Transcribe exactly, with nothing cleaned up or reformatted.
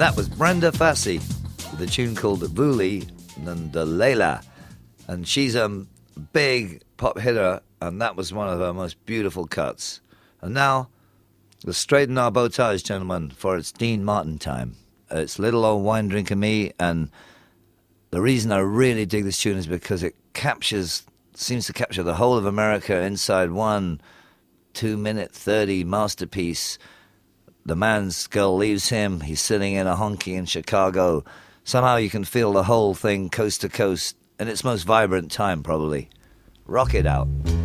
that was Brenda Fassie with a tune called Vuli Nandalala. And she's a big pop hitter, and that was one of her most beautiful cuts. And now, let's straighten our bow ties, gentlemen, for it's Dean Martin time. It's Little Old Wine Drinker Me, and the reason I really dig this tune is because it captures, seems to capture the whole of America inside one two-minute thirty masterpiece. The man's girl leaves him, he's sitting in a honky in Chicago. Somehow you can feel the whole thing coast to coast in its most vibrant time, probably. Rock it out.